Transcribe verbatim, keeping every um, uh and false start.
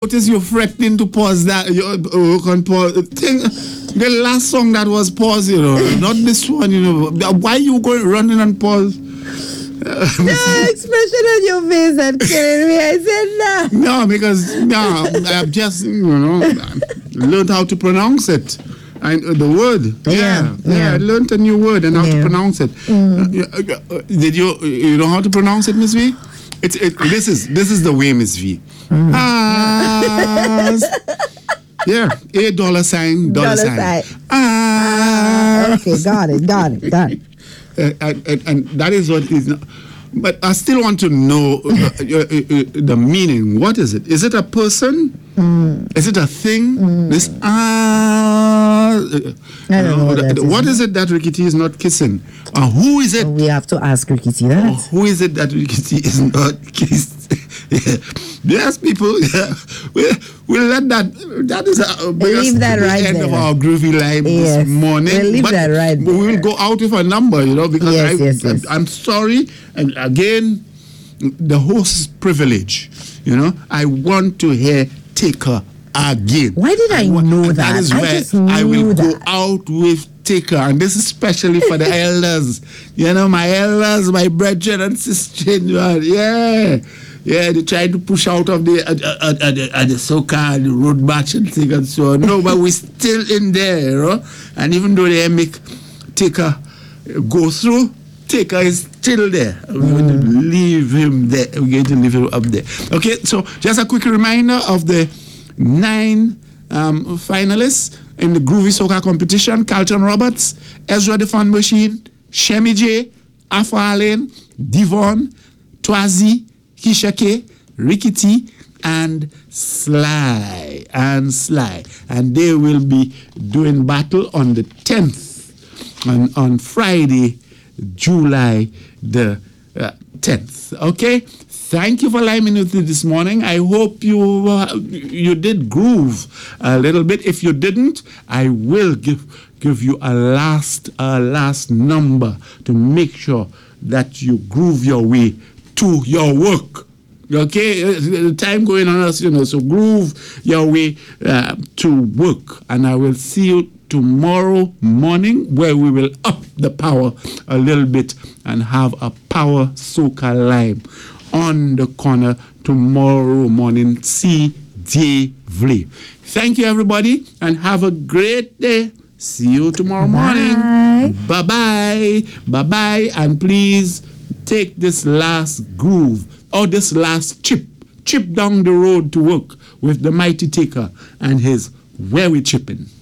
notice you threatening to pause that. You uh, can pause. Think, the last song that was pause, you know, not this one, you know. Why you going running and pause? The expression on your face that killing me. I said no. No, because no, I've just you know learned how to pronounce it. And uh, the word, yeah, yeah, yeah, I learned a new word and how yeah. to pronounce it. Mm. Uh, uh, did you you know how to pronounce it, Miss V? It's it, this is this is the way, Miss V. Mm. Ah, yeah, a dollar sign, dollar, dollar sign. sign. Ah, okay, got it, got it, got it. Uh, and, and, and that is what is. Not, but I still want to know uh, uh, uh, uh, the meaning. What is it? Is it a person? Mm. Is it a thing? Mm. This ah. Uh, I don't know, know what, that is. What is it that Ricky T is not kissing? Uh, who is it? We have to ask Ricky T that. Uh, who is it that Ricky T is not kissed? Yeah. Yes, people. Yeah. We'll, we'll let that. That is a, leave that the right end there. of our groovy live yes. this morning. We'll leave but that right there. We will go out with a number, you know, because yes, I, yes, yes. I, I'm sorry. And again, the host's privilege. You know, I want to hear Taker again. Why did I, I want, know that? That is I where just knew I will that. go out with Taker, and this is especially for the elders. You know, my elders, my brethren and sisters. Yeah. Yeah, they trying to push out of the uh, uh, uh, the, uh, the so-called road march and thing and so on. No, but we're still in there, you know? And even though they make Taker go through, Taker is still there. We're mm. going to leave him there. We're going to leave him up there. Okay, so just a quick reminder of the nine um, finalists in the Groovy Soca competition. Carlton Roberts, Ezra the Fun Machine, Shemi J, Afro Allen, Devon, Twazi, Keisha K, Ricky T, and Sly, and Sly. And they will be doing battle on the tenth, on, on Friday, July the uh, tenth. Okay? Thank you for lining with me this morning. I hope you uh, you did groove a little bit. If you didn't, I will give give you a last a last number to make sure that you groove your way to your work. Okay, the time going on us, you know, so groove your way uh, to work. And I will see you tomorrow morning where we will up the power a little bit and have a power soca live on the corner tomorrow morning. C J Vley. Thank you, everybody, and have a great day. See you tomorrow morning. Bye bye. Bye bye. And please take this last groove or this last chip, chip down the road to work with the mighty Taker and his Where We Chippin'.